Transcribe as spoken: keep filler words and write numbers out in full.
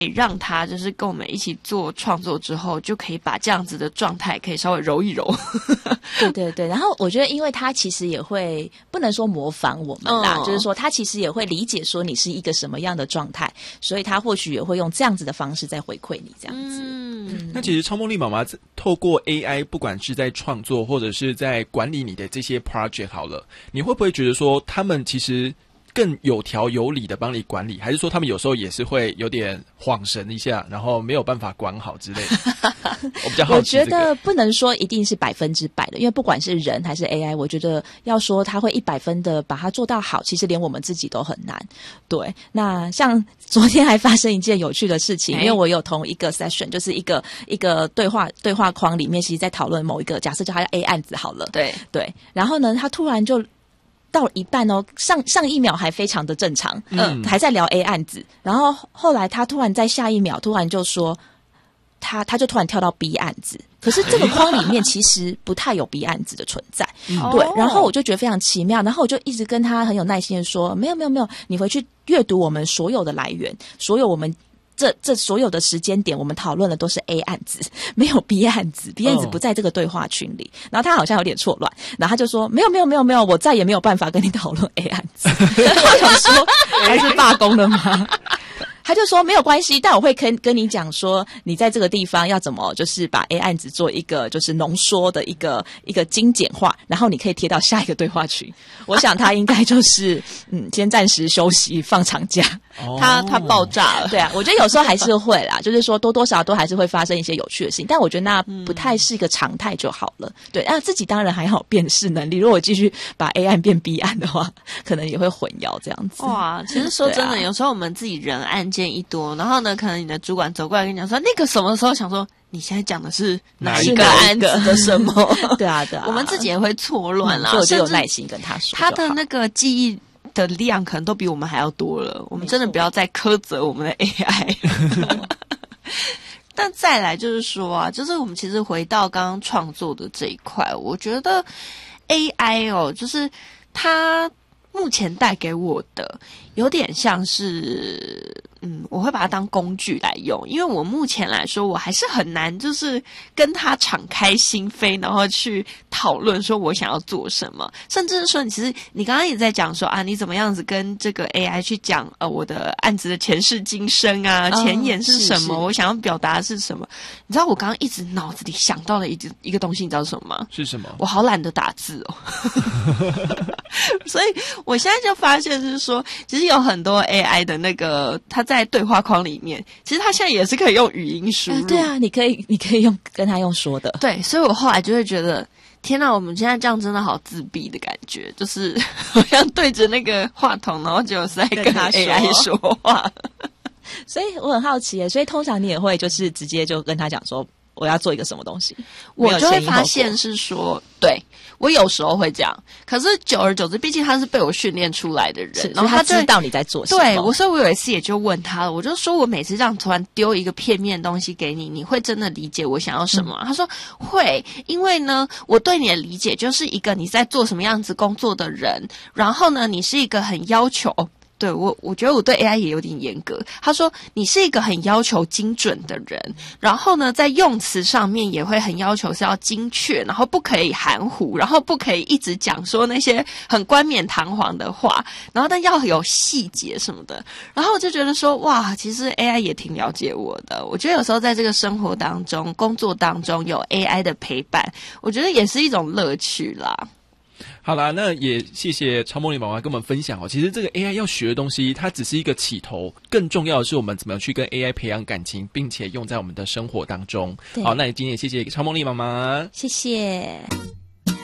让他就是跟我们一起做创作之后，就可以把这样子的状态可以稍微揉一揉。 对对对，然后我觉得因为他其实也会不能说模仿我们啦、嗯、就是说他其实也会理解说你是一个什么样的状态，所以他或许也会用这样子的方式在回馈你这样子。嗯， 那其实超梦丽妈妈透过 A I 不管是在创作或者是在管理你的这些 project 好了，你会不会觉得说他们其实更有条有理的帮你管理，还是说他们有时候也是会有点晃神一下，然后没有办法管好之类的？我比较好奇、这个、 我觉得不能说一定是百分之百的，因为不管是人还是 A I， 我觉得要说他会一百分的把它做到好，其实连我们自己都很难。对，那像昨天还发生一件有趣的事情，因为我有同一个 session， 就是一个一个对话对话框里面，其实在讨论某一个假设叫他 A 案子好了， 对对， 然后呢，他突然就到了一半哦，上上一秒还非常的正常，嗯，还在聊 A 案子，然后后来他突然在下一秒突然就说，他他就突然跳到 B 案子，可是这个框里面其实不太有 B 案子的存在，对，然后我就觉得非常奇妙，然后我就一直跟他很有耐心的说，没有没有没有，你回去阅读我们所有的来源，所有我们。这这所有的时间点，我们讨论的都是 A 案子，没有 B 案子 ，B 案子不在这个对话群里。Oh. 然后他好像有点错乱，然后他就说：“没有没有没有没有，我再也没有办法跟你讨论 A 案子。”我想说，还是罢工了吗？他就说没有关系，但我会跟跟你讲说，你在这个地方要怎么就是把 A 案子做一个就是浓缩的一个一个精简化，然后你可以贴到下一个对话群。我想他应该就是嗯，先暂时休息放长假。 哦、他他爆炸了， 对啊，我觉得有时候还是会啦，就是说多多少少都还是会发生一些有趣的事情，但我觉得那不太是一个常态就好了。嗯、对，那自己当然还好辨识能力，如果我继续把 A 案变 B 案的话，可能也会混淆这样子。 哇，其实说真的，啊、有时候我们自己人案件一多，然后呢，可能你的主管走过来跟你讲说，那个什么时候想说。你现在讲的是哪一个案子的什么？ 对啊，对啊， 我们自己也会错乱啦、 嗯，所以我就有耐心跟他说。 他的那个记忆的量可能都比我们还要多了，我们真的不要再苛责我们的 A I。但再来就是说啊，就是我们其实回到刚刚创作的这一块，我觉得 A I 哦，就是它目前带给我的有点像是。嗯，我会把它当工具来用，因为我目前来说，我还是很难就是跟他敞开心扉，然后去讨论说我想要做什么，甚至是说，你其实你刚刚也在讲说啊，你怎么样子跟这个 A I 去讲呃我的案子的前世今生啊，哦、前言是什么，是是我想要表达的是什么？你知道我刚刚一直脑子里想到的一一个东西，你知道是什么吗？ 是什么？ 我好懒得打字哦，所以我现在就发现是说，其实有很多 A I 的那个它在对话框里面，其实他现在也是可以用语音输入、呃。 对啊，你可以，你可以用跟他用说的。 对，所以我后来就会觉得，天哪，我们现在这样真的好自闭的感觉，就是好像对着那个话筒，然后就是在跟 A I 说话。 所以我很好奇耶，所以通常你也会就是直接就跟他讲说。我要做一个什么东西， 我就会发现是说，对我有时候会这样，可是久而久之，毕竟他是被我训练出来的人， 然后他知道你在做什么。 对，我所以我有一次也就问他了，我就说我每次这样突然丢一个片面的东西给你，你会真的理解我想要什么、啊嗯？他说会，因为呢，我对你的理解就是一个你在做什么样子工作的人，然后呢，你是一个很要求。对我，我觉得我对 A I 也有点严格。他说你是一个很要求精准的人，然后呢，在用词上面也会很要求是要精确，然后不可以含糊，然后不可以一直讲说那些很冠冕堂皇的话，然后但要有细节什么的。然后我就觉得说，哇，其实 A I 也挺了解我的。我觉得有时候在这个生活当中、工作当中有 A I 的陪伴，我觉得也是一种乐趣啦。 好啦，那也谢谢超梦丽妈妈跟我们分享哦。其实这个 A I 要学的东西，它只是一个起头，更重要的是我们怎么样去跟 A I 培养感情，并且用在我们的生活当中。好，那你今天也谢谢超梦丽妈妈， 谢谢。